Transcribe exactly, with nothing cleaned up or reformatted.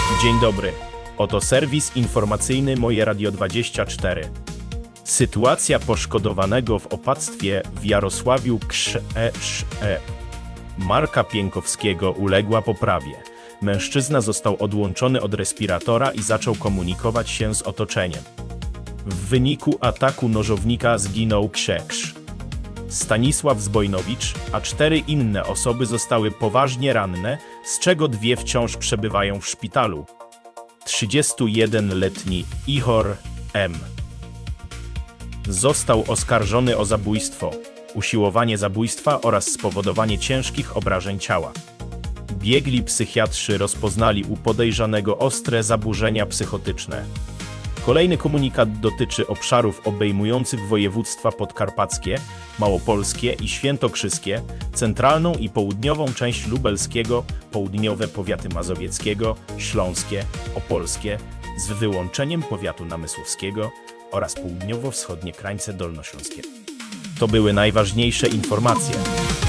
Dzień dobry. Oto serwis informacyjny Moje Radio dwadzieścia cztery. Sytuacja poszkodowanego w opactwie w Jarosławiu Krze. Marka Pienkowskiego uległa poprawie. Mężczyzna został odłączony od respiratora i zaczął komunikować się z otoczeniem. W wyniku ataku nożownika zginął Krzeksz. Stanisław Zbojnowicz, a cztery inne osoby zostały poważnie ranne, z czego dwie wciąż przebywają w szpitalu. trzydziestojednoletni Ihor M. został oskarżony o zabójstwo, usiłowanie zabójstwa oraz spowodowanie ciężkich obrażeń ciała. Biegli psychiatrzy rozpoznali u podejrzanego ostre zaburzenia psychotyczne. Kolejny komunikat dotyczy obszarów obejmujących województwa podkarpackie, małopolskie i świętokrzyskie, centralną i południową część lubelskiego, południowe powiaty mazowieckiego, śląskie, opolskie, z wyłączeniem powiatu namysłowskiego oraz południowo-wschodnie krańce dolnośląskie. To były najważniejsze informacje.